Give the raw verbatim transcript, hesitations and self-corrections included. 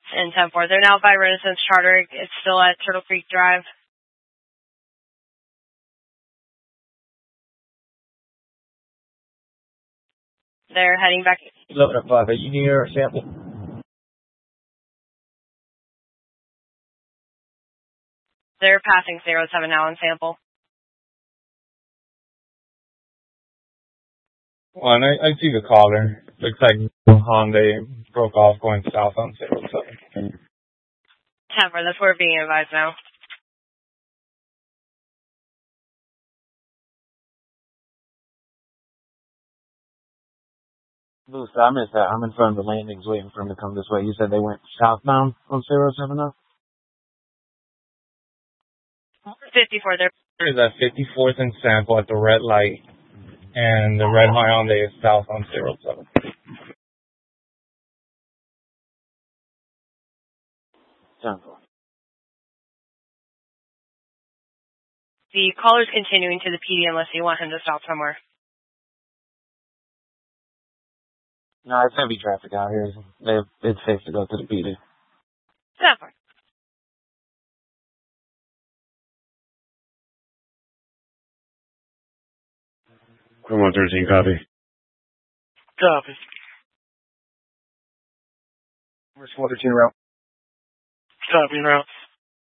in ten four. They're now by Renaissance Charter. It's still at Turtle Creek Drive. They're heading back. eleven oh five, you need your sample? They're passing zero seven now in sample. One, I, I see the caller. Looks like Honda broke off going south on zero seven. ten four, that's where we're being advised now. Boost, I missed that. I'm in front of the landings waiting for him to come this way. You said they went southbound on zero seven now? fifty-four, they're... There's a fifty-fourth and sample at the red light, and the red Hyundai is south on zero seven. Sample. The caller's continuing to the P D unless you want him to stop somewhere. No, it's heavy traffic out here. They, it's safe to go to the P D. ten four. one thirteen, copy. Copy. Where's one thirteen route? Copy, route.